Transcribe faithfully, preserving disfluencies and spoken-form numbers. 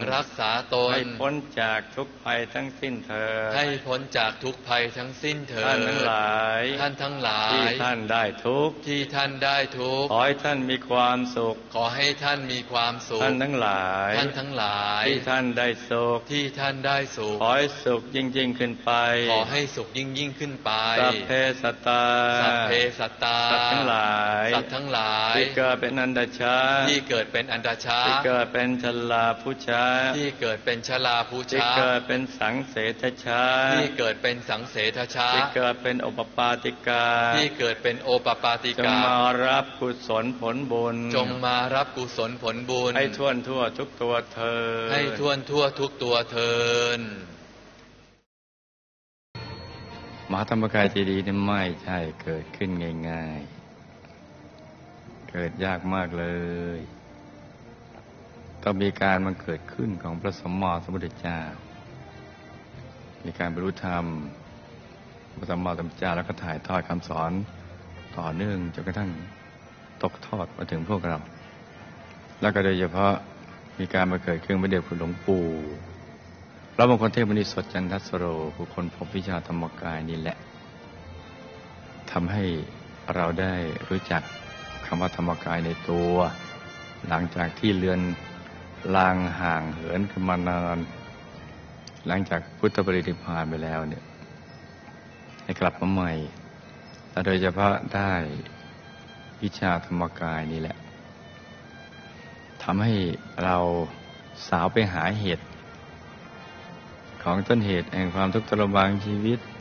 รักษาตนให้พ้นจากทุกภัยทั้งสิ้นเถิดให้พ้นจากทุกภัยทั้งสิ้นเถิดท่านทั้งหลายท่านทั้งหลายที่ท่านได้ทุกข์ที่ท่านได้ทุกข์ขอให้ท่านมีความสุขขอให้ท่านมีความสุขท่านทั้งหลายท่านทั้งหลายที่ท่านได้สุขที่ท่านได้สุขขอให้สุขยิ่งยิ่งขึ้นไปขอให้สุขยิ่งยิ่งขึ้นไปสัพเพสัตตาสัพเพสัตตาสัตว์ทั้งหลายสัตว์ทั้งหลายที่เกิดเป็นอันดชาที่เกิดเป็นอันดชาที่เกิดเป็นชลาภุชาที่เกิดเป็นชลาภุชาที่เกิดเป็นสังเสทชาที่เกิดเป็นสังเสทชาที่เกิดเป็นโอปปาติกาที่เกิดเป็นโอปปาติกาจงมารับกุศลผลบุญจงมารับกุศลผลบุญให้ท่วนทั่วทุกตัวเถิดให้ท่วนทั่วทุกตัวเถิดมหาธรรมกายเจดีย์นี่ไม่ใช่เกิดขึ้นง่ายๆเกิดยากมากเลยต้องมีการมันเกิดขึ้นของพระสัมมาสัมพุทธเจ้ามีการบรรลุธรรมพระสัมมาสัมพุทธเจ้าแล้วก็ถ่ายทอดคำสอนต่อเนื่องจนกระทั่งตกทอดมาถึงพวกเราแล้วก็โดยเฉพาะมีการมาเกิดขึ้นพระเดชคุณหลวงปู่พระมงคลเทพมณีสดจันทสโรผู้คนพบวิชาธรรมกายนี่แหละทำให้เราได้รู้จักคำว่าธรรมกายในตัวหลังจากที่เลือนลางห่างเหินกันมานานหลังจากพุทธปรินิพพานไปแล้วเนี่ยให้กลับมาใหม่และโดยเฉพาะได้วิชาธรรมกายนี่แหละทำให้เราสาวไปหาเหตุของต้นเหตุแห่งความทุกข์ทรมานชีวิต